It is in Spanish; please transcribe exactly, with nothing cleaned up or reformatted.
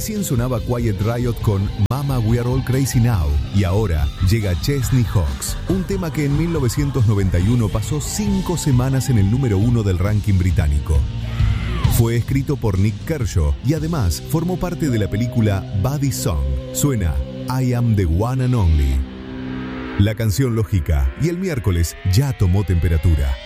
Recién sonaba Quiet Riot con Mama We're All Crazy Now y ahora llega Chesney Hawkes, un tema que en mil novecientos noventa y uno pasó cinco semanas en el número uno del ranking británico. Fue escrito por Nick Kershaw y además formó parte de la película Buddy Song. Suena I Am the One and Only. La canción lógica y el miércoles ya tomó temperatura.